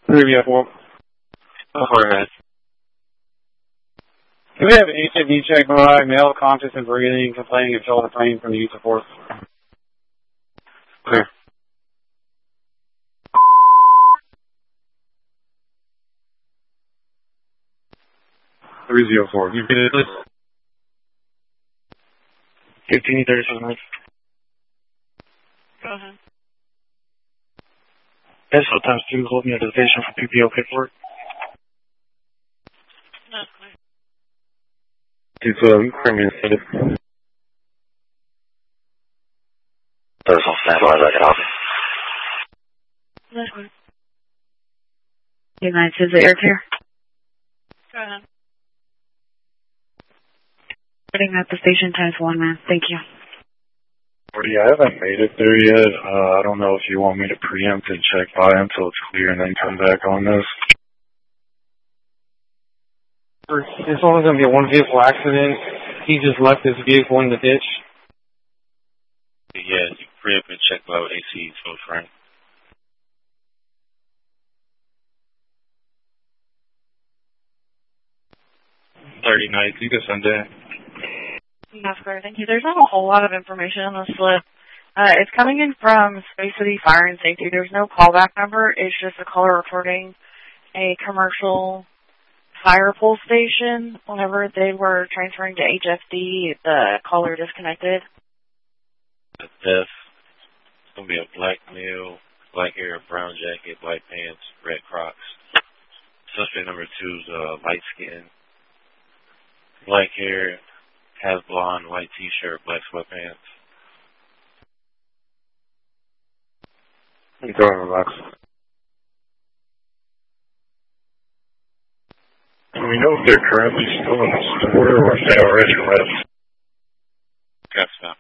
304. Oh, all right. Do we have an HIV check by male conscious and breathing, complaining of shoulder pain from the use of force? Clear. .304. You get it, please? 1537. Go ahead. Peso times 2, hold me at the station for PPO paperwork. That's clear. 212, Crimean City. There's on standby, I can help. That's clear. United States Air Care. Go ahead. Putting at the station times 1, ma'am. Thank you. I haven't made it there yet. I don't know if you want me to preempt and check by until it's clear and then come back on this. There's only going to be a one vehicle accident. He just left his vehicle in the ditch. Yeah, you preempt and check by AC, so frame. 39, you can send that. That's clear. Thank you. There's not a whole lot of information on the slip. It's coming in from Space City Fire and Safety. There's no callback number. It's just a caller reporting a commercial fire pole station. Whenever they were transferring to HFD, the caller disconnected. Death. It's going to be a black male, black hair, brown jacket, black pants, red Crocs. Suspect number 2's light skin, black hair, has blonde, white t-shirt, black sweatpants. Go ahead, relax. Do we know if they're currently still in the store or if they already left? Got stop.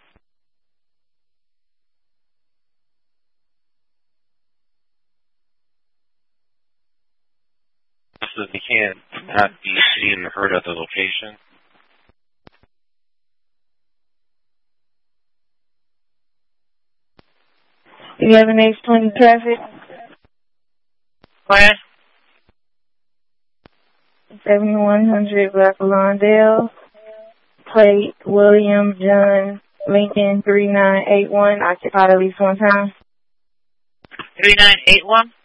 So they can't not be seen or heard at the location. You have an H20 traffic? Where? 7100 Black Lawndale. Plate William John Lincoln 3981. Occupied at least one time. 3981?